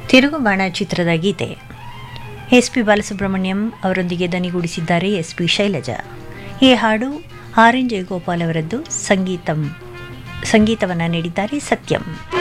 ತಿರುಗುಬಾಣ ಚಿತ್ರದ ಗೀತೆ S P Balasubrahmanyam ಅವರೊಂದಿಗೆ ದನಿಗೂಡಿಸಿದ್ದಾರೆ S P Shailaja. ಈ ಹಾಡು ಆರ್ ಎನ್ ಜಯಗೋಪಾಲ್ ಅವರದ್ದು. ಸಂಗೀತವನ್ನು ನೀಡಿದ್ದಾರೆ ಸತ್ಯಂ.